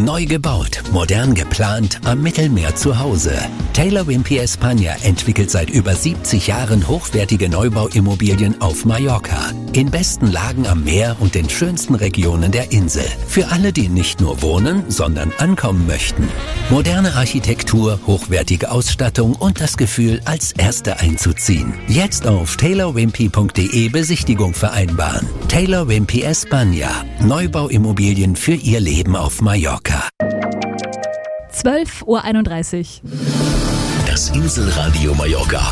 Neu gebaut, modern geplant, am Mittelmeer zu Hause. Taylor Wimpey España entwickelt seit über 70 Jahren hochwertige Neubauimmobilien auf Mallorca. In besten Lagen am Meer und den schönsten Regionen der Insel. Für alle, die nicht nur wohnen, sondern ankommen möchten. Moderne Architektur, hochwertige Ausstattung und das Gefühl, als Erste einzuziehen. Jetzt auf taylorwimpey.de Besichtigung vereinbaren. Taylor Wimpey España. Neubauimmobilien für Ihr Leben auf Mallorca. 12:31 Uhr. Das Inselradio Mallorca.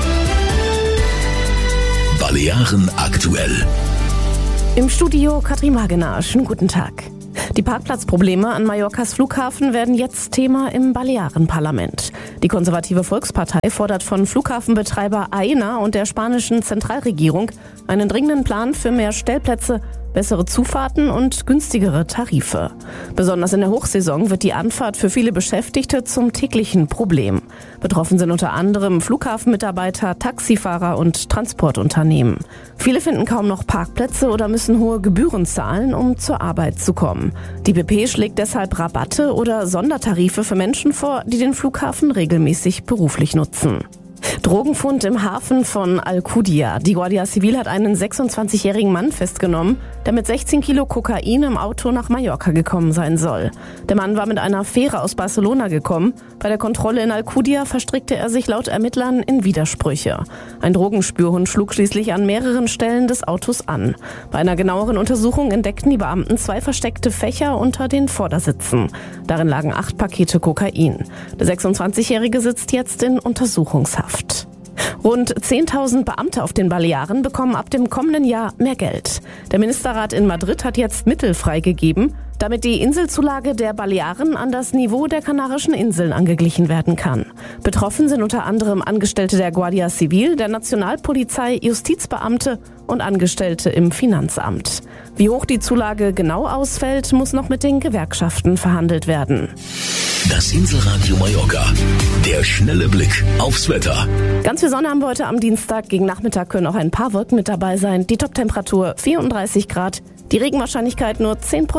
Balearen aktuell. Im Studio Katrin Magener. Schönen guten Tag. Die Parkplatzprobleme an Mallorcas Flughafen werden jetzt Thema im Balearenparlament. Die konservative Volkspartei fordert von Flughafenbetreiber AENA und der spanischen Zentralregierung einen dringenden Plan für mehr Stellplätze, bessere Zufahrten und günstigere Tarife. Besonders in der Hochsaison wird die Anfahrt für viele Beschäftigte zum täglichen Problem. Betroffen sind unter anderem Flughafenmitarbeiter, Taxifahrer und Transportunternehmen. Viele finden kaum noch Parkplätze oder müssen hohe Gebühren zahlen, um zur Arbeit zu kommen. Die BP schlägt deshalb Rabatte oder Sondertarife für Menschen vor, die den Flughafen regelmäßig beruflich nutzen. Drogenfund im Hafen von Alcudia. Die Guardia Civil hat einen 26-jährigen Mann festgenommen, der mit 16 Kilo Kokain im Auto nach Mallorca gekommen sein soll. Der Mann war mit einer Fähre aus Barcelona gekommen. Bei der Kontrolle in Alcudia verstrickte er sich laut Ermittlern in Widersprüche. Ein Drogenspürhund schlug schließlich an mehreren Stellen des Autos an. Bei einer genaueren Untersuchung entdeckten die Beamten 2 versteckte Fächer unter den Vordersitzen. Darin lagen 8 Pakete Kokain. Der 26-Jährige sitzt jetzt in Untersuchungshaft. Rund 10.000 Beamte auf den Balearen bekommen ab dem kommenden Jahr mehr Geld. Der Ministerrat in Madrid hat jetzt Mittel freigegeben, damit die Inselzulage der Balearen an das Niveau der Kanarischen Inseln angeglichen werden kann. Betroffen sind unter anderem Angestellte der Guardia Civil, der Nationalpolizei, Justizbeamte und Angestellte im Finanzamt. Wie hoch die Zulage genau ausfällt, muss noch mit den Gewerkschaften verhandelt werden. Das Inselradio Mallorca. Der schnelle Blick aufs Wetter. Ganz viel Sonne haben wir heute am Dienstag. Gegen Nachmittag können auch ein paar Wolken mit dabei sein. Die Toptemperatur 34 Grad. Die Regenwahrscheinlichkeit nur 10%.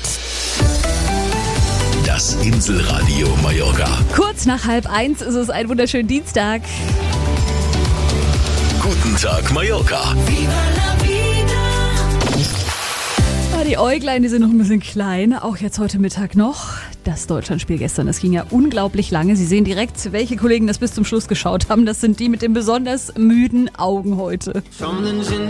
Das Inselradio Mallorca. Kurz nach 12:30 ist es ein wunderschöner Dienstag. Guten Tag Mallorca. Die Äuglein, die sind noch ein bisschen klein, auch jetzt heute Mittag noch. Das Deutschlandspiel gestern, das ging ja unglaublich lange. Sie sehen direkt, welche Kollegen das bis zum Schluss geschaut haben. Das sind die mit den besonders müden Augen heute.